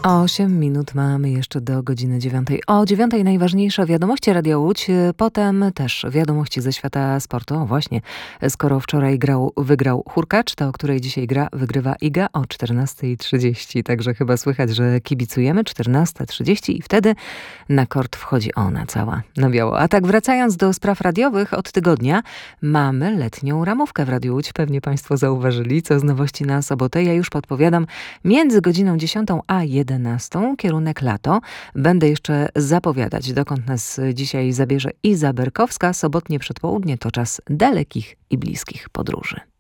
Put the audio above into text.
8 minut mamy jeszcze do godziny 9. O 9 najważniejsze wiadomości Radia Łódź, potem też wiadomości ze świata sportu. O właśnie, skoro wczoraj wygrał Hurkacz, to o której dzisiaj wygrywa Iga o 14:30. Także chyba słychać, że kibicujemy. 14:30 i wtedy na kort wchodzi ona cała na biało. A tak wracając do spraw radiowych, od tygodnia mamy letnią ramówkę w Radiu Łódź. Pewnie Państwo zauważyli, co z nowości na sobotę. Ja już podpowiadam, między godziną 10 a 11 kierunek lato. Będę jeszcze zapowiadać, dokąd nas dzisiaj zabierze Iza Berkowska. Sobotnie przedpołudnie to czas dalekich i bliskich podróży.